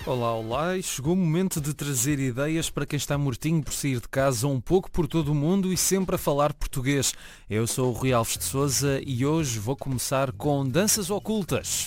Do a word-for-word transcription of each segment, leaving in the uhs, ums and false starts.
Olá, olá, e chegou o momento de trazer ideias para quem está mortinho por sair de casa um pouco por todo o mundo e sempre a falar português. Eu sou o Rui Alves de Sousa e hoje vou começar com danças ocultas.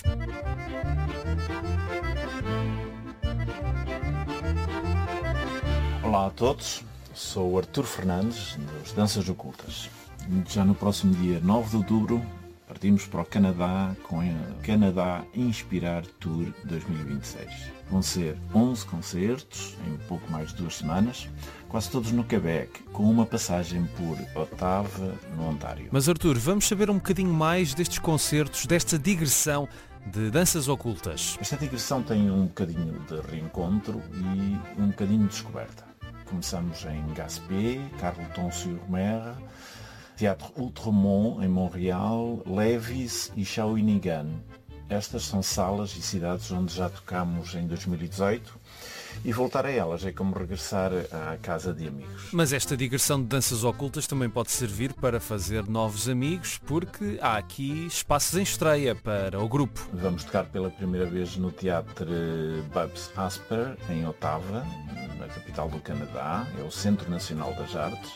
Olá a todos, sou o Artur Fernandes, das Danças Ocultas. Já no próximo dia nove de outubro partimos para o Canadá com a Canadá Inspirar Tour dois mil e vinte e seis. Vão ser onze concertos em pouco mais de duas semanas, quase todos no Quebec, com uma passagem por Ottawa, no Ontário. Mas Artur, vamos saber um bocadinho mais destes concertos, desta digressão de danças ocultas. Esta digressão tem um bocadinho de reencontro e um bocadinho de descoberta. Começamos em Gaspé, Carleton-sur-Mer, Teatro Outremont em Montreal, Lévis e Shawinigan. Estas são salas e cidades onde já tocámos em dois mil e dezoito e voltar a elas é como regressar à casa de amigos. Mas esta digressão de danças ocultas também pode servir para fazer novos amigos, porque há aqui espaços em estreia para o grupo. Vamos tocar pela primeira vez no Teatro Babs Asper, em Ottawa, na capital do Canadá, é o Centro Nacional das Artes.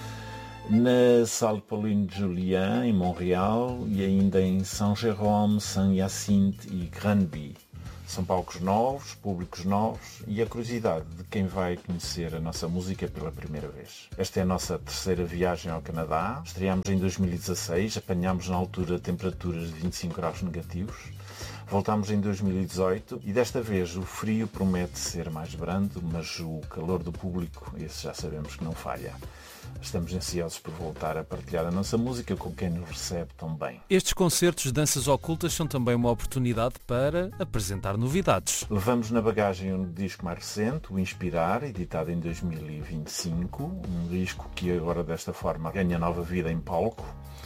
Na Salle Pauline Julien, em Montreal, e ainda em Saint-Jérôme, Saint-Hyacinthe e Granby. São palcos novos, públicos novos e a curiosidade de quem vai conhecer a nossa música pela primeira vez. Esta é a nossa terceira viagem ao Canadá. Estreámos em dois mil e dezasseis, apanhámos na altura temperaturas de vinte e cinco graus negativos. Voltámos em dois mil e dezoito e desta vez o frio promete ser mais brando, mas o calor do público, esse já sabemos que não falha. Estamos ansiosos por voltar a partilhar a nossa música com quem nos recebe tão bem. Estes concertos de danças ocultas são também uma oportunidade para apresentar novidades. Levamos na bagagem um disco mais recente, o Inspirar, editado em dois mil e vinte e cinco, um disco que agora desta forma ganha nova vida em palco.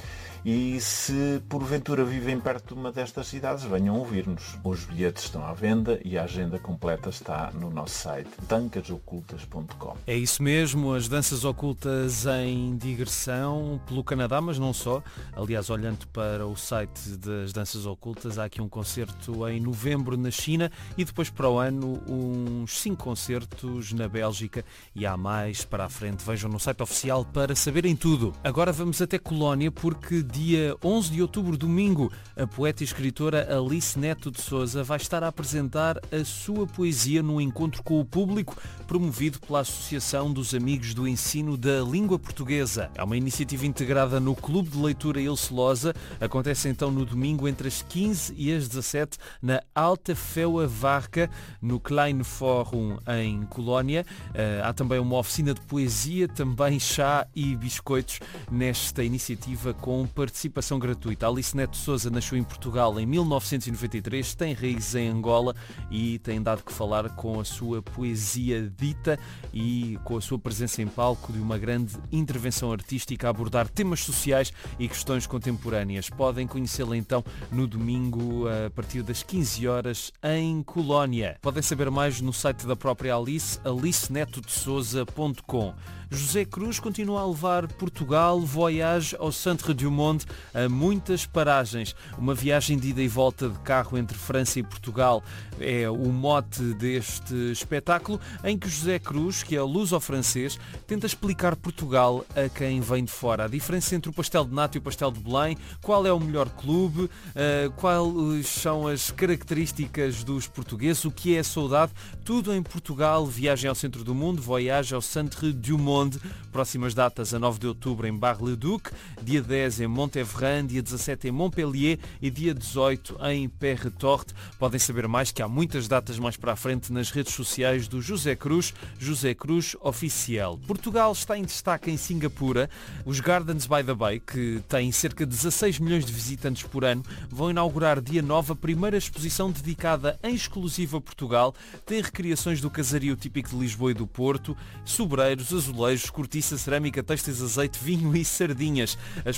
E se porventura vivem perto de uma destas cidades, venham ouvir-nos. Os bilhetes estão à venda e a agenda completa está no nosso site dancas ocultas ponto com. É isso mesmo, as danças ocultas em digressão pelo Canadá, mas não só. Aliás, olhando para o site das danças ocultas, há aqui um concerto em novembro na China e depois para o ano uns cinco concertos na Bélgica e há mais para a frente. Vejam no site oficial para saberem tudo. Agora vamos até Colónia porque dia onze de outubro, domingo, a poeta e escritora Alice Neto de Sousa vai estar a apresentar a sua poesia num encontro com o público promovido pela Associação dos Amigos do Ensino da Língua Portuguesa. É uma iniciativa integrada no Clube de Leitura Ilse Losa. Acontece então no domingo entre as quinze e as dezassete na Alta Feua Varca, no Klein Forum em Colónia. Uh, há também uma oficina de poesia, também chá e biscoitos nesta iniciativa com participação gratuita. Alice Neto de Sousa nasceu em Portugal em mil novecentos e noventa e três, tem raízes em Angola e tem dado que falar com a sua poesia dita e com a sua presença em palco de uma grande intervenção artística a abordar temas sociais e questões contemporâneas. Podem conhecê-la então no domingo a partir das quinze horas em Colónia. Podem saber mais no site da própria Alice, alice neto de sousa ponto com. José Cruz continua a levar Portugal Voyage ao Centre du Monde a muitas paragens. Uma viagem de ida e volta de carro entre França e Portugal é o mote deste espetáculo, em que José Cruz, que é luso-francês, tenta explicar Portugal a quem vem de fora. A diferença entre o pastel de nata e o pastel de Belém, qual é o melhor clube, uh, quais são as características dos portugueses, o que é a saudade, tudo em Portugal. Viagem ao centro do mundo, Voyage ao Centre du Monde. Próximas datas a nove de outubro em Bar-le-Duc, dia dez em Montévran, dia dezassete em Montpellier e dia dezoito em Perretorte. Podem saber mais que há muitas datas mais para a frente nas redes sociais do José Cruz, José Cruz Oficial. Portugal está em destaque em Singapura. Os Gardens by the Bay, que têm cerca de dezasseis milhões de visitantes por ano, vão inaugurar dia nove a primeira exposição dedicada em exclusivo a Portugal. Tem recriações do casario típico de Lisboa e do Porto, sobreiros, azulejos, cortiça, cerâmica, têxteis, azeite, vinho e sardinhas. A exposição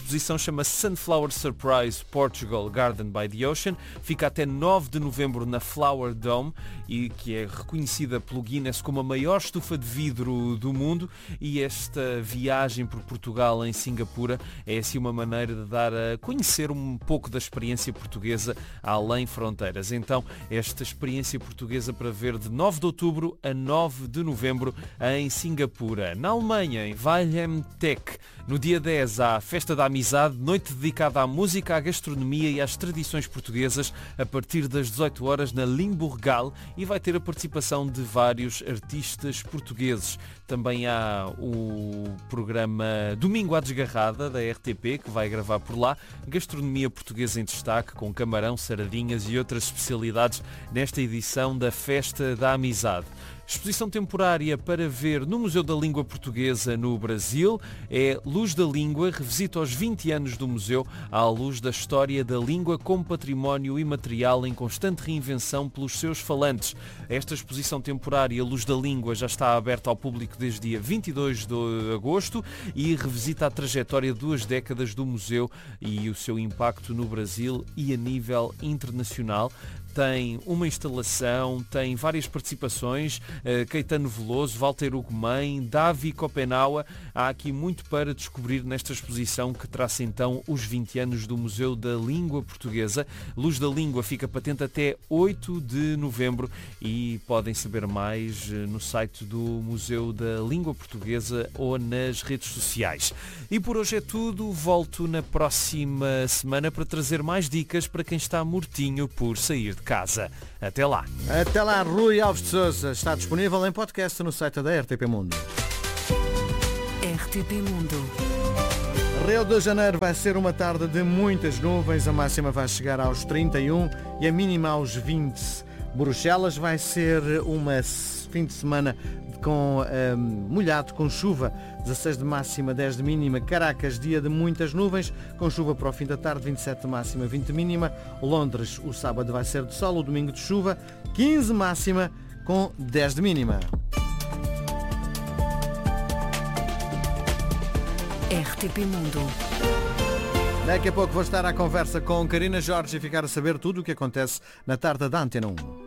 chama-se Sunflower Surprise Portugal Garden by the Ocean. Fica até nove de novembro na Flower Dome, e que é reconhecida pelo Guinness como a maior estufa de vidro do mundo. E esta viagem por Portugal em Singapura é assim uma maneira de dar a conhecer um pouco da experiência portuguesa além fronteiras. Então, esta experiência portuguesa para ver de nove de outubro a nove de novembro em Singapura. Na Alemanha, em Weilheim Tech, no dia dez há a Festa da Amizade, noite dedicada à música, à gastronomia e às tradições portuguesas, a partir das dezoito horas na Limburgal, e vai ter a participação de vários artistas portugueses. Também há o programa Domingo à Desgarrada, da R T P, que vai gravar por lá gastronomia portuguesa em destaque, com camarão, saradinhas e outras especialidades nesta edição da Festa da Amizade. Exposição temporária para ver no Museu da Língua Portuguesa no Brasil é Luz da Língua, revisita aos vinte anos do museu à luz da história da língua como património imaterial em constante reinvenção pelos seus falantes. Esta exposição temporária Luz da Língua já está aberta ao público desde dia vinte e dois de agosto e revisita a trajetória de duas décadas do museu e o seu impacto no Brasil e a nível internacional. Tem uma instalação, tem várias participações, uh, Caetano Veloso, Walter Ugumem, Davi Copenhaua. Há aqui muito para descobrir nesta exposição que traça então os vinte anos do Museu da Língua Portuguesa. Luz da Língua fica patente até oito de novembro e podem saber mais no site do Museu da Língua Portuguesa ou nas redes sociais. E por hoje é tudo. Volto na próxima semana para trazer mais dicas para quem está mortinho por sair de casa. Até lá. Até lá, Rui Alves de Sousa. Está disponível em podcast no site da R T P Mundo. R T P Mundo. Rio de Janeiro vai ser uma tarde de muitas nuvens. A máxima vai chegar aos trinta e um e a mínima aos vinte. Bruxelas vai ser uma fim de semana com um, molhado, com chuva, dezasseis de máxima, dez de mínima. Caracas, dia de muitas nuvens, com chuva para o fim da tarde, vinte e sete de máxima, vinte de mínima. Londres, o sábado vai ser de sol, o domingo de chuva, quinze máxima, com dez de mínima. R T P Mundo. Daqui a pouco vou estar à conversa com Karina Jorge e ficar a saber tudo o que acontece na tarde da Antena um.